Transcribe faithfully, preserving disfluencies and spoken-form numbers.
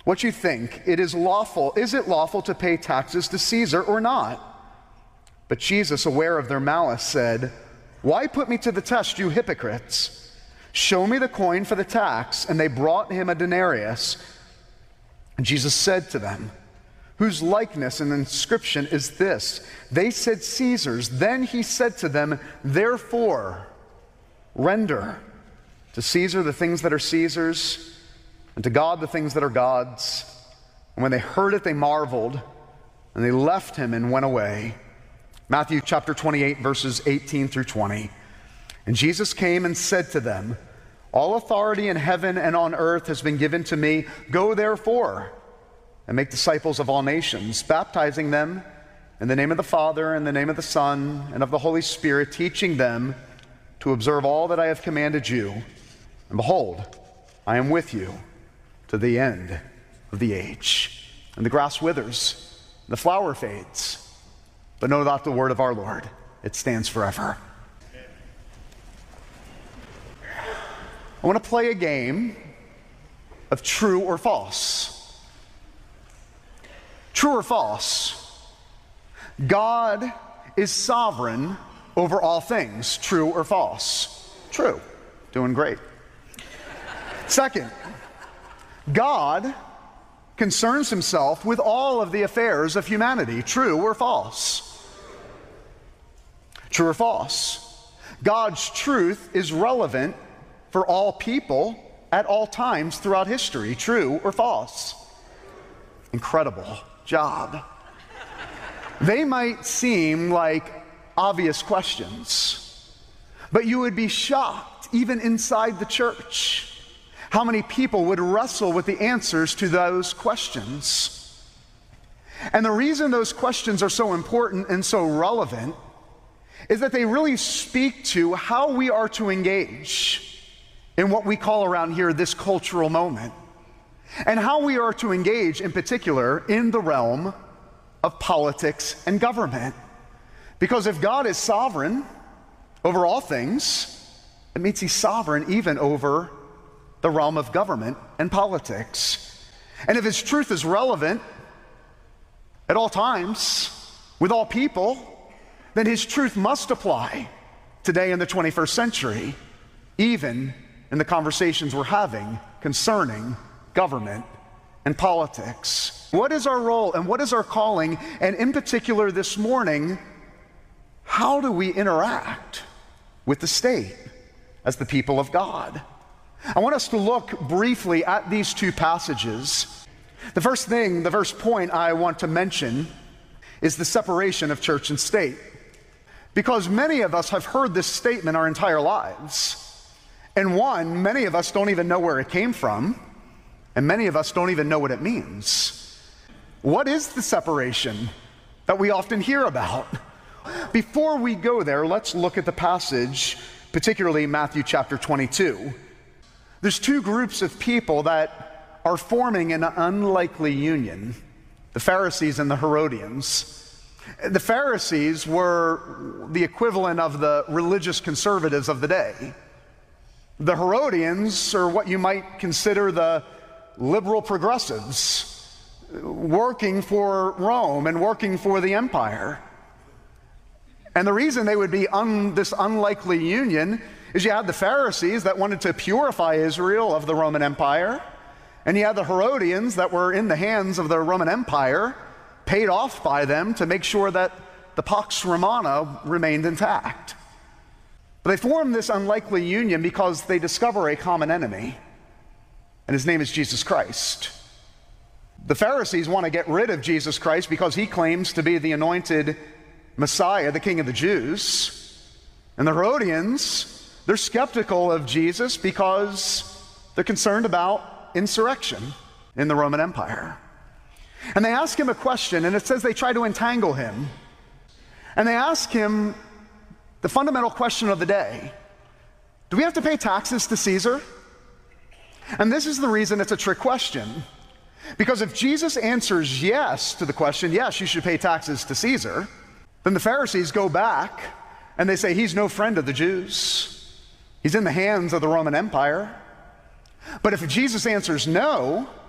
What you think? It is lawful. Is it lawful to pay taxes to Caesar or not?" But Jesus, aware of their malice, said, "Why put me to the test, you hypocrites? Show me the coin for the tax." And they brought him a denarius. And Jesus said to them, "Whose likeness and inscription is this?" They said, "Caesar's." Then he said to them, "Therefore, render to Caesar the things that are Caesar's, and to God the things that are God's." And when they heard it, they marveled, and they left him and went away. Matthew chapter twenty-eight, verses eighteen through twenty. And Jesus came and said to them, "All authority in heaven and on earth has been given to me. Go therefore and make disciples of all nations, baptizing them in the name of the Father, and the name of the Son, and of the Holy Spirit, teaching them to observe all that I have commanded you. And behold, I am with you to the end of the age." And the grass withers, the flower fades, but know not the word of our Lord. It stands forever. I want to play a game of true or false. True or false? God is sovereign over all things. True or false? True. Doing great. Second, God concerns himself with all of the affairs of humanity. True or false? True or false? God's truth is relevant for all people at all times throughout history. True or false? Incredible job. They might seem like obvious questions, but you would be shocked, even inside the church, how many people would wrestle with the answers to those questions. And the reason those questions are so important and so relevant is that they really speak to how we are to engage in what we call around here this cultural moment, and how we are to engage in particular in the realm of politics and government. Because if God is sovereign over all things, it means he's sovereign even over the realm of government and politics. And if his truth is relevant at all times with all people, then his truth must apply today in the twenty-first century, even in the conversations we're having concerning government and politics. What is our role and what is our calling? And in particular this morning, how do we interact with the state as the people of God? I want us to look briefly at these two passages. The first thing, the first point I want to mention is the separation of church and state. Because many of us have heard this statement our entire lives. And one, many of us don't even know where it came from, and many of us don't even know what it means. What is the separation that we often hear about? Before we go there, let's look at the passage, particularly Matthew chapter twenty-two. There's two groups of people that are forming an unlikely union, the Pharisees and the Herodians. The Pharisees were the equivalent of the religious conservatives of the day. The Herodians are what you might consider the liberal progressives, working for Rome and working for the empire. And the reason they would be un, this unlikely union is you had the Pharisees that wanted to purify Israel of the Roman Empire, and you had the Herodians that were in the hands of the Roman Empire, paid off by them to make sure that the Pax Romana remained intact. But they form this unlikely union because they discover a common enemy, and his name is Jesus Christ. The Pharisees want to get rid of Jesus Christ because he claims to be the anointed Messiah, the King of the Jews. And the Herodians, they're skeptical of Jesus because they're concerned about insurrection in the Roman Empire. And they ask him a question, and it says they try to entangle him. And they ask him the fundamental question of the day: do we have to pay taxes to Caesar? And this is the reason it's a trick question. Because if Jesus answers yes to the question, yes, you should pay taxes to Caesar, then the Pharisees go back and they say he's no friend of the Jews. He's in the hands of the Roman Empire. But if Jesus answers no,